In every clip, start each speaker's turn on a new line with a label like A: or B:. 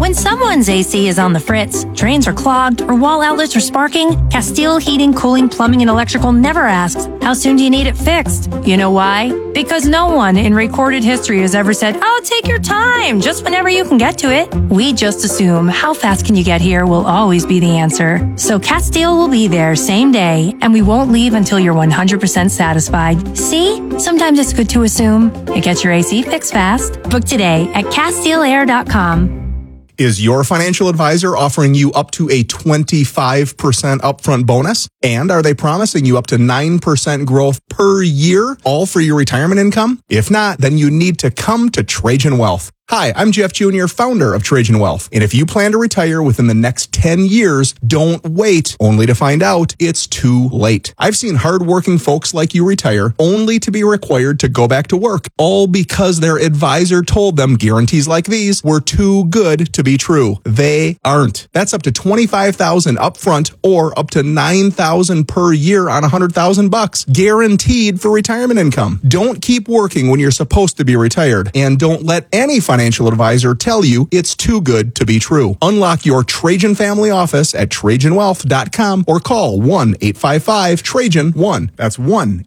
A: When someone's AC is on the fritz, drains are clogged, or wall outlets are sparking, Castile Heating, Cooling, Plumbing, and Electrical never asks, how soon do you need it fixed? You know why? Because no one in recorded history has ever said, oh, take your time, just whenever you can get to it. We just assume how fast can you get here will always be the answer. So Castile will be there same day, and we won't leave until you're 100% satisfied. See? Sometimes it's good to assume. It gets your AC fixed fast. Book today at CastileAir.com.
B: Is your financial advisor offering you up to a 25% upfront bonus? And are they promising you up to 9% growth per year, all for your retirement income? If not, then you need to come to Trajan Wealth. Hi, I'm Jeff Jr., founder of Trajan Wealth. And if you plan to retire within the next 10 years, don't wait only to find out it's too late. I've seen hardworking folks like you retire only to be required to go back to work, all because their advisor told them guarantees like these were too good to be true. They aren't. That's up to $25,000 upfront or up to $9,000 per year on $100,000 guaranteed for retirement income. Don't keep working when you're supposed to be retired, and don't let any financial advisor tell you it's too good to be true. Unlock your Trajan family office at TrajanWealth.com or call 1-855-TRAJAN-1. That's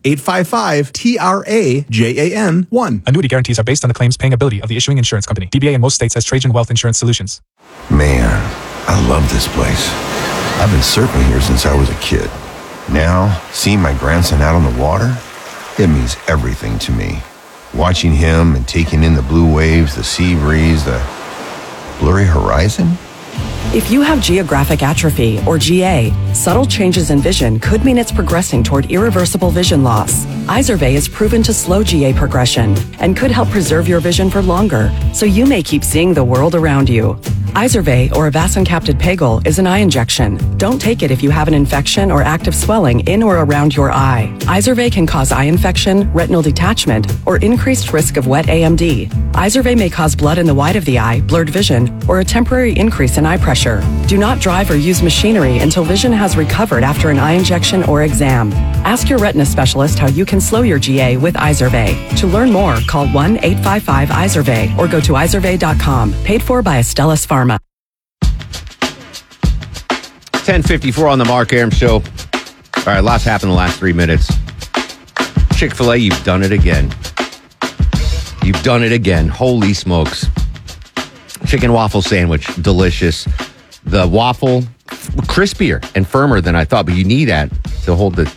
B: 1-855-TRAJAN-1.
C: Annuity guarantees are based on the claims paying ability of the issuing insurance company. DBA in most states has Trajan Wealth Insurance Solutions.
D: Man, I love this place. I've been surfing here since I was a kid. Now, seeing my grandson out on the water, it means everything to me. Watching him and taking in the blue waves, the sea breeze, the blurry horizon.
E: If you have geographic atrophy, or GA, subtle changes in vision could mean it's progressing toward irreversible vision loss. Izervay is proven to slow GA progression and could help preserve your vision for longer, so you may keep seeing the world around you. Izervay, or avacincaptad pegol, is an eye injection. Don't take it if you have an infection or active swelling in or around your eye. Izervay can cause eye infection, retinal detachment, or increased risk of wet AMD. Izervay may cause blood in the white of the eye, blurred vision, or a temporary increase in eye pressure. Do not drive or use machinery until vision has recovered after an eye injection or exam. Ask your retina specialist how you can slow your GA with Izervay. To learn more, call 1-855-IZERVAY or go to izervay.com. Paid for by Astellas Pharma.
F: 10:54 on the Mark Arum Show. All right, lots happened in the last 3 minutes. Chick-fil-A, you've done it again. You've done it again. Holy smokes. Chicken waffle sandwich, delicious. The waffle, crispier and firmer than I thought, but you need that to hold the...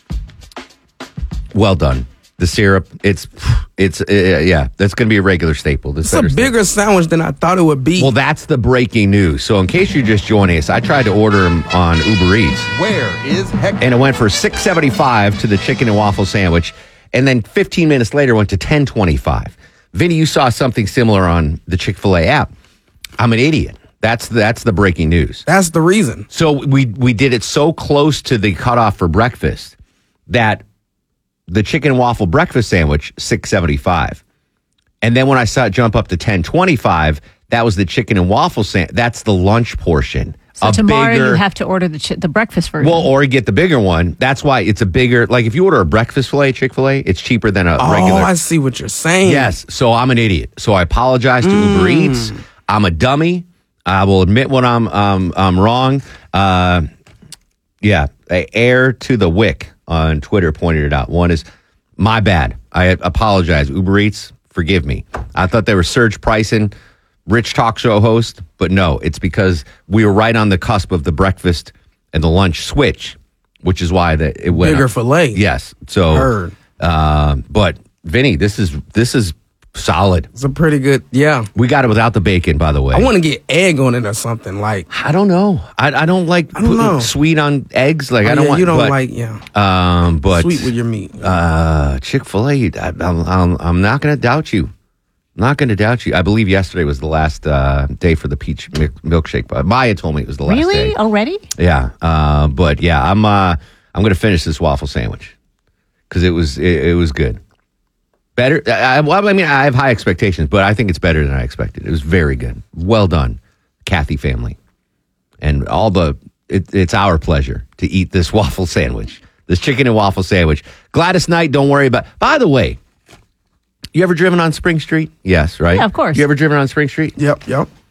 F: Well done. The syrup, it's yeah, that's going to be a regular staple.
G: It's a bigger sandwich than I thought it would be.
F: Well, that's the breaking news. So in case you're just joining us, I tried to order them on Uber Eats.
H: Where is Hector?
F: And it went for $6.75 to the chicken and waffle sandwich, and then 15 minutes later went to $10.25. Vinny, you saw something similar on the Chick-fil-A app. I'm an idiot. That's the breaking news.
G: That's the reason.
F: So we did it so close to the cutoff for breakfast that the chicken and waffle breakfast sandwich, $6.75. And then when I saw it jump up to $10.25, that was the chicken and waffle sandwich. That's the lunch portion.
I: So tomorrow you have to order the breakfast version.
F: Well, or get the bigger one. That's why it's a bigger, like if you order a breakfast filet, Chick-fil-A, it's cheaper than a regular.
G: Oh, I see what you're saying.
F: Yes. So I'm an idiot. So I apologize to Uber Eats. I'm a dummy. I will admit when I'm wrong. Yeah. Air to the wick on Twitter pointed it out. One is my bad. I apologize. Uber Eats, forgive me. I thought they were surge pricing rich talk show host, but no, it's because we were right on the cusp of the breakfast and the lunch switch, which is why it went
G: bigger
F: up.
G: filet.
F: Yes. So, but Vinny, this is solid.
G: It's a pretty good, yeah.
F: We got it without the bacon, by the way.
G: I want to get egg on it or something like.
F: I don't know. I don't like sweet on eggs. Like I don't want.
G: You don't like, yeah.
F: But
G: sweet with your meat.
F: Chick-fil-A. I'm not going to doubt you. Not going to doubt you. I believe yesterday was the last day for the peach milkshake. But Maya told me it was the last day.
I: Really? Already?
F: Yeah. But yeah, I'm going to finish this waffle sandwich because it was good. Better. I mean, I have high expectations, but I think it's better than I expected. It was very good. Well done, Kathy family, and it's our pleasure to eat this waffle sandwich, this chicken and waffle sandwich. Gladys Knight, don't worry about. By the way, you ever driven on Spring Street? Yes, right?
I: Yeah, of course.
F: You ever driven on Spring Street?
G: Yep.